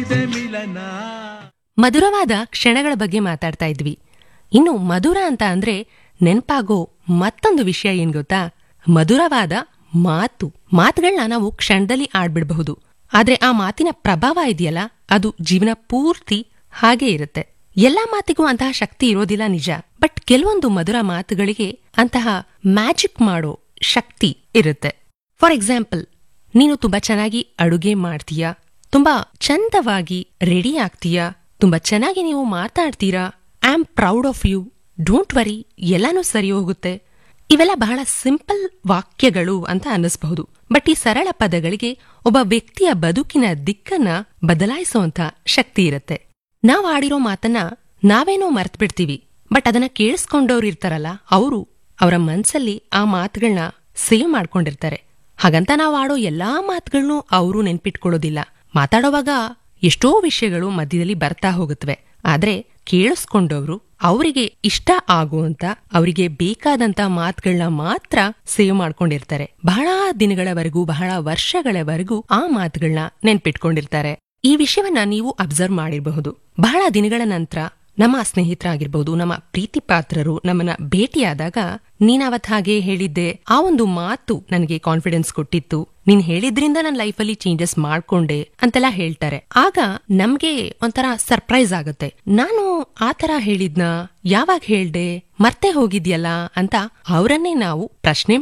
ಇದೆ ಮಿಲನ. ಮಧುರವಾದ ಕ್ಷಣಗಳ ಬಗ್ಗೆ ಮಾತಾಡ್ತಾ ಇದ್ವಿ. ಇನ್ನು ಮಧುರ ಅಂತ ಅಂದ್ರೆ ನೆನ್ಪಾಗೋ ಮತ್ತೊಂದು ವಿಷಯ ಏನ್ ಗೊತ್ತಾ? ಮಧುರವಾದ ಮಾತುಗಳನ್ನ ನಾವು ಕ್ಷಣದಲ್ಲಿ ಆಡ್ಬಿಡಬಹುದು. ಆದ್ರೆ ಆ ಮಾತಿನ ಪ್ರಭಾವ ಇದೆಯಲ್ಲ, ಅದು ಜೀವನ ಪೂರ್ತಿ ಹಾಗೇ ಇರುತ್ತೆ. ಎಲ್ಲಾ ಮಾತಿಗೂ ಅಂತಹ ಶಕ್ತಿ ಇರೋದಿಲ್ಲ ನಿಜ, ಬಟ್ ಕೆಲವೊಂದು ಮಧುರ ಮಾತುಗಳಿಗೆ ಅಂತಹ ಮ್ಯಾಜಿಕ್ ಮಾಡೋ ಶಕ್ತಿ ಇರುತ್ತೆ. ಫಾರ್ ಎಕ್ಸಾಂಪಲ್, ನೀನು ತುಂಬಾ ಚೆನ್ನಾಗಿ ಅಡುಗೆ ಮಾಡ್ತೀಯಾ, ತುಂಬಾ ಚಂದವಾಗಿ ರೆಡಿ ಆಗ್ತೀಯಾ, ತುಂಬಾ ಚೆನ್ನಾಗಿ ನೀವು ಮಾತಾಡ್ತೀರಾ, I am proud of you, don't worry, ಎಲ್ಲಾನು ಸರಿ ಹೋಗುತ್ತೆ. ಇವೆಲ್ಲ ಬಹಳ ಸಿಂಪಲ್ ವಾಕ್ಯಗಳು ಅಂತ ಅನ್ನಿಸಬಹುದು, ಬಟ್ ಈ ಸರಳ ಪದಗಳಿಗೆ ಒಬ್ಬ ವ್ಯಕ್ತಿಯ ಬದುಕಿನ ದಿಕ್ಕನ್ನ ಬದಲಾಯಿಸುವಂತ ಶಕ್ತಿ ಇರುತ್ತೆ. ನಾವ್ ಆಡಿರೋ ಮಾತನ್ನ ನಾವೇನೋ ಮರ್ತ್ ಬಿಡ್ತೀವಿ, ಬಟ್ ಅದನ್ನ ಕೇಳಿಸ್ಕೊಂಡವ್ರು ಇರ್ತಾರಲ್ಲ, ಅವರ ಮನ್ಸಲ್ಲಿ ಆ ಮಾತುಗಳನ್ನ ಸೇವ್ ಮಾಡ್ಕೊಂಡಿರ್ತಾರೆ. ಹಾಗಂತ ನಾವ್ ಆಡೋ ಎಲ್ಲಾ ಮಾತುಗಳನ್ನು ಅವರು ನೆನ್ಪಿಟ್ಕೊಳ್ಳೋದಿಲ್ಲ. ಮಾತಾಡೋವಾಗ ಎಷ್ಟೋ ವಿಷಯಗಳು ಮಧ್ಯದಲ್ಲಿ ಬರ್ತಾ ಹೋಗುತ್ತವೆ, ಆದ್ರೆ ಕೇಳಿಸ್ಕೊಂಡವ್ರು ಅವರಿಗೆ ಇಷ್ಟ ಆಗುವಂತ, ಅವರಿಗೆ ಬೇಕಾದಂತ ಮಾತುಗಳನ್ನ ಮಾತ್ರ ಸೇವ್ ಮಾಡ್ಕೊಂಡಿರ್ತಾರೆ. ಬಹಳ ದಿನಗಳವರೆಗೂ, ಬಹಳ ವರ್ಷಗಳವರೆಗೂ ಆ ಮಾತುಗಳನ್ನ ನೆನ್ಪಿಟ್ಕೊಂಡಿರ್ತಾರೆ. ಈ ವಿಷಯವನ್ನ ನೀವು ಅಬ್ಸರ್ವ್ ಮಾಡಿರಬಹುದು. ಬಹಳ ದಿನಗಳ ನಂತರ ನಮ್ಮ ಸ್ನೇಹಿತರಾಗಿರ್ಬಹುದು, ನಮ್ಮ ಪ್ರೀತಿ ಪಾತ್ರರು ನಮ್ಮನ್ನ ಭೇಟಿಯಾದಾಗ, ನೀನಾವತ್ ಹಾಗೆ ಹೇಳಿದ್ದೆ, ಆ ಒಂದು ಮಾತು ನನಗೆ ಕಾನ್ಫಿಡೆನ್ಸ್ ಕೊಟ್ಟಿತ್ತು, ನೀನ್ ಹೇಳಿದ್ರಿಂದ ನನ್ನ ಲೈಫಲ್ಲಿ ಚೇಂಜಸ್ ಮಾಡ್ಕೊಂಡೆ ಅಂತೆಲ್ಲ ಹೇಳ್ತಾರೆ. ಆಗ ನಮ್ಗೆ ಒಂಥರ ಸರ್ಪ್ರೈಸ್ ಆಗುತ್ತೆ. ನಾನು ಆತರ ಹೇಳಿದ್ನಾ, ಯಾವಾಗ ಹೇಳ್ದೆ, ಮರ್ತೆ ಹೋಗಿದ್ಯಲ್ಲ ಅಂತ ಅವರನ್ನೇ ನಾವು ಪ್ರಶ್ನೆ